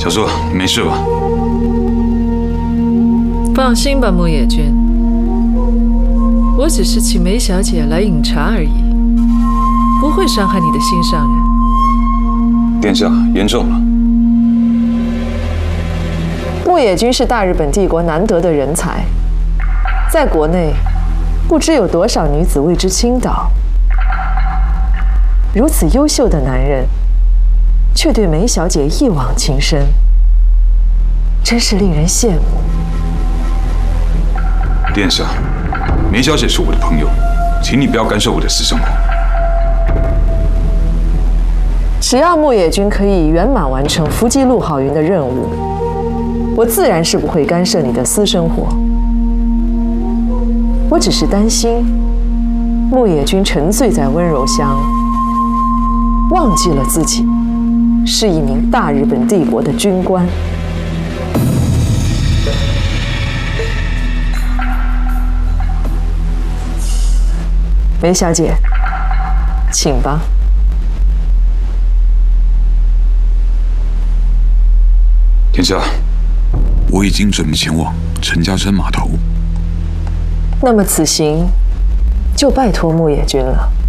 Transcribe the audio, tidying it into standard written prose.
小苏，你没事吧？ 放心吧，木野君，我只是请梅小姐来饮茶而已，不会伤害你的心上人。 殿下，严重了。 木野君是大日本帝国难得的人才，在国内不知有多少女子为之倾倒。如此优秀的男人，却对梅小姐一往情深，真是令人羡慕。 殿下，梅小姐是我的朋友，请你不要干涉我的私生活。 只要木野君可以圆满完成伏击陆浩云的任务，我自然是不会干涉你的私生活。我只是担心木野君沉醉在温柔乡，忘记了自己是一名大日本帝国的军官。梅小姐，请吧。 殿下，我已经准备前往陈家山码头。 那么此行就拜托木野君了。